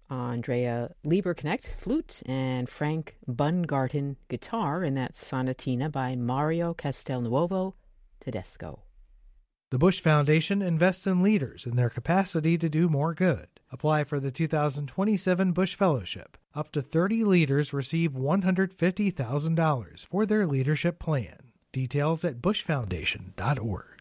Andrea Lieberknecht, flute, and Frank Bungarten, guitar, and that's Sonatina by Mario Castelnuovo Tedesco. The Bush Foundation invests in leaders and their capacity to do more good. Apply for the 2027 Bush Fellowship. Up to 30 leaders receive $150,000 for their leadership plan. Details at bushfoundation.org.